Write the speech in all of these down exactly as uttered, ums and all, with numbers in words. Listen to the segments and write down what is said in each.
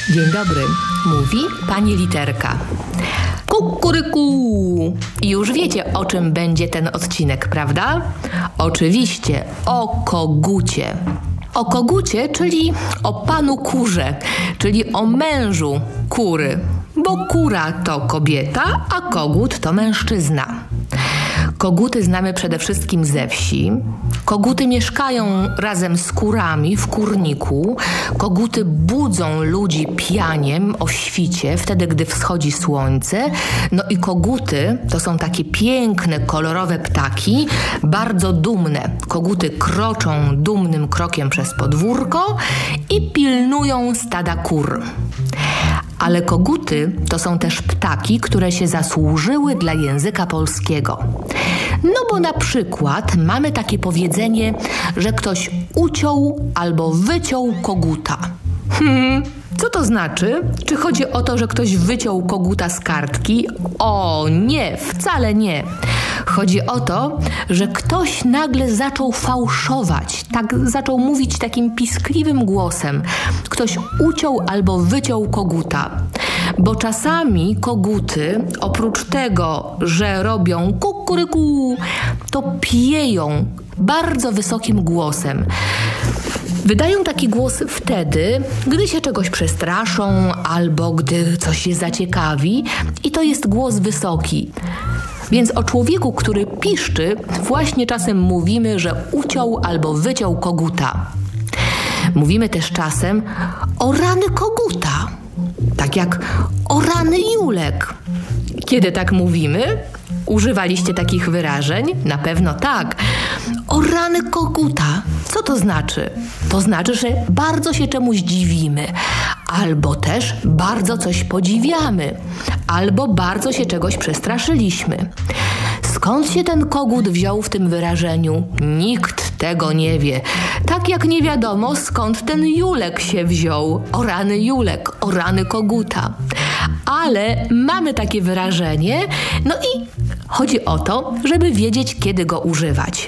Dzień dobry, mówi pani Literka. Kukuryku! Już wiecie, o czym będzie ten odcinek, prawda? Oczywiście o kogucie. O kogucie, czyli o panu kurze, czyli o mężu kury. Bo kura to kobieta, a kogut to mężczyzna. Koguty znamy przede wszystkim ze wsi. Koguty mieszkają razem z kurami w kurniku. Koguty budzą ludzi pianiem o świcie, wtedy gdy wschodzi słońce. No i koguty to są takie piękne, kolorowe ptaki, bardzo dumne. Koguty kroczą dumnym krokiem przez podwórko i pilnują stada kur. Ale koguty to są też ptaki, które się zasłużyły dla języka polskiego. No bo na przykład mamy takie powiedzenie, że ktoś uciął albo wyciął koguta. Hmm, co to znaczy? Czy chodzi o to, że ktoś wyciął koguta z kartki? O nie, wcale nie. Chodzi o to, że ktoś nagle zaczął fałszować, tak zaczął mówić takim piskliwym głosem. Ktoś uciął albo wyciął koguta. Bo czasami koguty, oprócz tego, że robią kukuryku, to pieją bardzo wysokim głosem. Wydają taki głos wtedy, gdy się czegoś przestraszą albo gdy coś się zaciekawi i to jest głos wysoki. Więc o człowieku, który piszczy, właśnie czasem mówimy, że uciął albo wyciął koguta. Mówimy też czasem o rany koguta, tak jak o rany Julek. Kiedy tak mówimy? Używaliście takich wyrażeń? Na pewno tak. O rany koguta. Co to znaczy? To znaczy, że bardzo się czemuś dziwimy, albo też bardzo coś podziwiamy, albo bardzo się czegoś przestraszyliśmy. Skąd się ten kogut wziął w tym wyrażeniu? Nikt tego nie wie. Tak jak nie wiadomo, skąd ten Julek się wziął. O rany Julek, o rany koguta. Ale mamy takie wyrażenie, no i chodzi o to, żeby wiedzieć, kiedy go używać.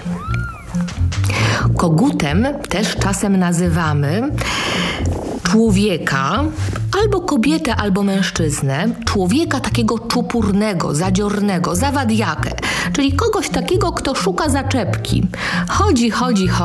Kogutem też czasem nazywamy człowieka, albo kobietę, albo mężczyznę, człowieka takiego czupurnego, zadziornego, zawadiakę, czyli kogoś takiego, kto szuka zaczepki. Chodzi, chodzi, chodzi.